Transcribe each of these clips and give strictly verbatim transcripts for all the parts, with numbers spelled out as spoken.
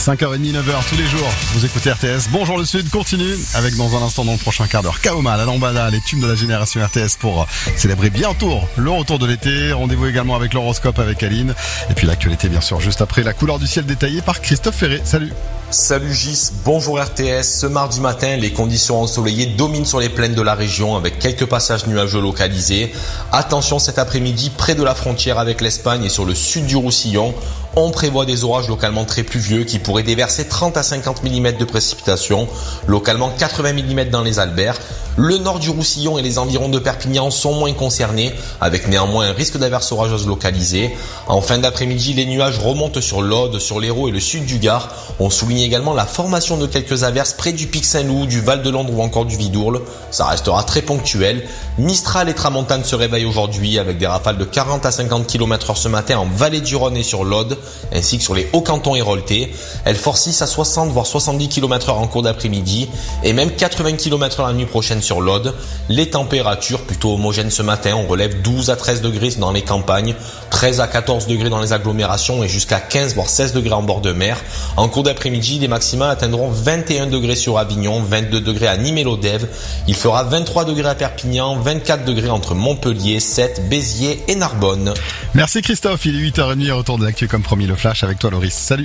cinq heures trente, neuf heures tous les jours, vous écoutez R T S. Bonjour le Sud continue avec dans un instant dans le prochain quart d'heure Kaoma, la lambada, les tubes de la génération R T S pour célébrer bientôt le retour de l'été. Rendez-vous également avec l'horoscope avec Aline. Et puis l'actualité bien sûr juste après la couleur du ciel détaillée par Christophe Ferré. Salut. Salut Gis, bonjour R T S. Ce mardi matin, les conditions ensoleillées dominent sur les plaines de la région avec quelques passages nuageux localisés. Attention cet après-midi, près de la frontière avec l'Espagne et sur le sud du Roussillon, on prévoit des orages localement très pluvieux qui pourraient déverser trente à cinquante millimètres de précipitations, localement quatre-vingts millimètres dans les Albères. Le nord du Roussillon et les environs de Perpignan sont moins concernés, avec néanmoins un risque d'averses orageuses localisées. En fin d'après-midi, les nuages remontent sur l'Aude, sur l'Hérault et le sud du Gard. On souligne également la formation de quelques averses près du Pic Saint-Loup, du Val de Londres ou encore du Vidourle. Ça restera très ponctuel. Mistral et Tramontane se réveillent aujourd'hui avec des rafales de quarante à cinquante kilomètres heure ce matin en vallée du Rhône et sur l'Aude, ainsi que sur les Hauts-Cantons et Rolletais. Elles forcent six à soixante voire soixante-dix kilomètres heure en cours d'après-midi et même quatre-vingts kilomètres heure la nuit prochaine sur l'Aude. Les températures plutôt homogènes ce matin, on relève douze à treize degrés dans les campagnes, treize à quatorze degrés dans les agglomérations et jusqu'à quinze voire seize degrés en bord de mer. En cours d'après-midi, les maximales atteindront vingt et un degrés sur Avignon, vingt-deux degrés à Nîmes et Lodève. Il fera vingt-trois degrés à Perpignan, vingt-quatre degrés entre Montpellier, Sète, Béziers et Narbonne. Merci Christophe, il est huit heures trente, retour de l'actu comme promis, le flash avec toi Loris. Salut.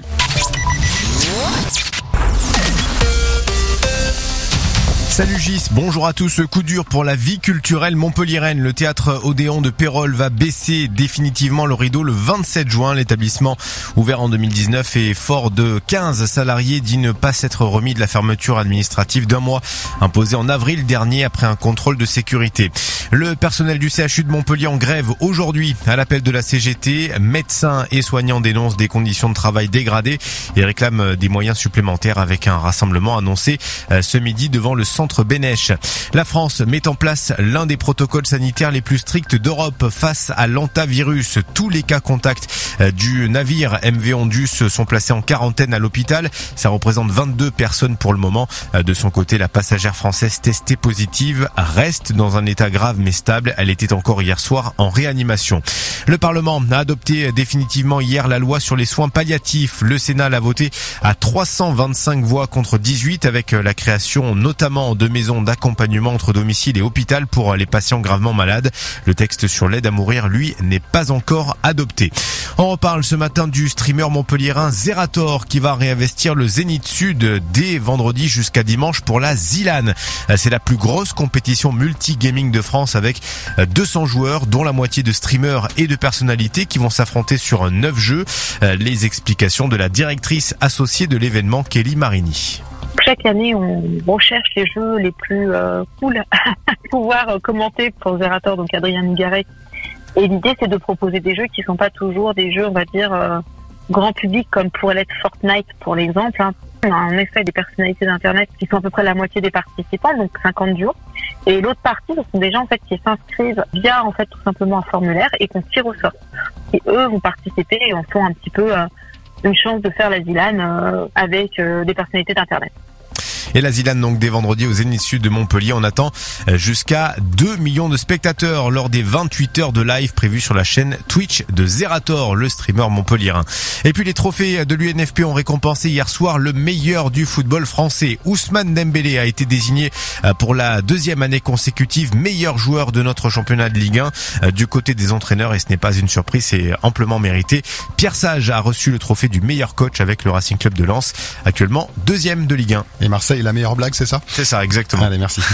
Salut Gis, bonjour à tous. Coup dur pour la vie culturelle montpelliéraine. Le théâtre Odéon de Pérols va baisser définitivement le rideau le vingt-sept juin. L'établissement, ouvert en deux mille dix-neuf et fort de quinze salariés, dit ne pas s'être remis de la fermeture administrative d'un mois imposée en avril dernier après un contrôle de sécurité. Le personnel du C H U de Montpellier en grève aujourd'hui à l'appel de la C G T. Médecins et soignants dénoncent des conditions de travail dégradées et réclament des moyens supplémentaires avec un rassemblement annoncé ce midi devant le centre Centre Bénèche. La France met en place l'un des protocoles sanitaires les plus stricts d'Europe face à l'hantavirus. Tous les cas contacts du navire M V Ondus sont placés en quarantaine à l'hôpital. Ça représente vingt-deux personnes pour le moment. De son côté, la passagère française testée positive reste dans un état grave mais stable. Elle était encore hier soir en réanimation. Le Parlement a adopté définitivement hier la loi sur les soins palliatifs. Le Sénat l'a voté à trois cent vingt-cinq voix contre dix-huit avec la création notamment de maisons d'accompagnement entre domicile et hôpital pour les patients gravement malades. Le texte sur l'aide à mourir, lui, n'est pas encore adopté. On reparle ce matin du streamer montpelliérain Zerator qui va réinvestir le Zénith Sud dès vendredi jusqu'à dimanche pour la Zilan. C'est la plus grosse compétition multi-gaming de France avec deux cents joueurs, dont la moitié de streamers et de personnalités qui vont s'affronter sur neuf jeux. Les explications de la directrice associée de l'événement, Kelly Marini. Chaque année, on recherche les jeux les plus euh, cool à pouvoir euh, commenter pour Zerator, donc Adrien Migaret. Et l'idée, c'est de proposer des jeux qui sont pas toujours des jeux, on va dire, euh, grand public, comme pourrait l'être Fortnite, pour l'exemple. Hein. On a en effet des personnalités d'Internet qui sont à peu près la moitié des participants, donc cinquante duos. Et l'autre partie, ce sont des gens en fait qui s'inscrivent via en fait tout simplement un formulaire et qu'on tire au sort. Et eux vont participer et en font un petit peu euh, une chance de faire la Zilan euh, avec euh, des personnalités d'Internet. Et la Zilan, donc, dès vendredi au Zénith Sud de Montpellier. On attend jusqu'à deux millions de spectateurs lors des vingt-huit heures de live prévues sur la chaîne Twitch de Zerator, le streamer montpelliérain. Et puis les trophées de l'U N F P ont récompensé hier soir le meilleur du football français. Ousmane Dembélé a été désigné pour la deuxième année consécutive meilleur joueur de notre championnat de Ligue un. Du côté des entraîneurs, et ce n'est pas une surprise, c'est amplement mérité, Pierre Sage a reçu le trophée du meilleur coach avec le Racing Club de Lens, actuellement deuxième de Ligue un. Et Marseille, la meilleure blague, c'est ça ? C'est ça, exactement. Allez, merci.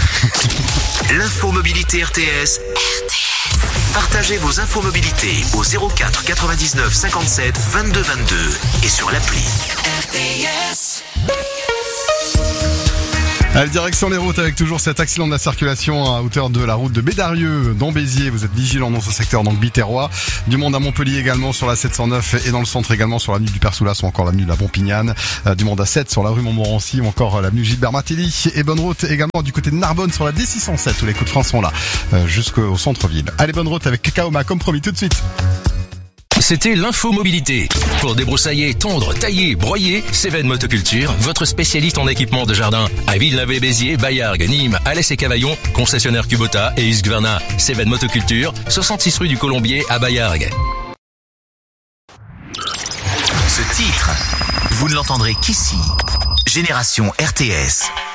L'info mobilité R T S. R T S. Partagez vos infos mobilité au zéro quatre quatre-vingt-dix-neuf cinquante-sept vingt-deux vingt-deux et sur l'appli. R T S. À la direction des routes avec toujours cet accident de la circulation à hauteur de la route de Bédarieux dans Béziers. Vous êtes vigilants dans ce secteur, donc Biterrois. Du monde à Montpellier également sur la sept cent neuf et dans le centre également sur l'avenue du Père-Soulas ou encore l'avenue de la Bompignane. Euh, du monde à sept sur la rue Montmorency ou encore l'avenue Gilbert Martelly. Et bonne route également du côté de Narbonne sur la D six cent sept où les coups de frein sont là euh, jusqu'au centre-ville. Allez, bonne route avec Kaoma comme promis tout de suite. C'était l'info mobilité. Pour débroussailler, tondre, tailler, broyer, Cévennes Motoculture, votre spécialiste en équipement de jardin. À Villeneuve-et-Béziers, Baillargues, Nîmes, Alès et Cavaillon, concessionnaire Kubota et Husqvarna. Cévennes Motoculture, soixante-six rue du Colombier à Baillargues. Ce titre, vous ne l'entendrez qu'ici. Génération R T S.